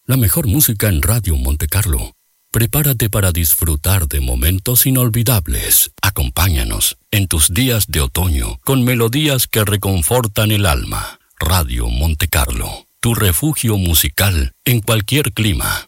la mejor música en Radio Monte Carlo. Prepárate para disfrutar de momentos inolvidables. Acompáñanos en tus días de otoño con melodías que reconfortan el alma. Radio Monte Carlo, tu refugio musical en cualquier clima.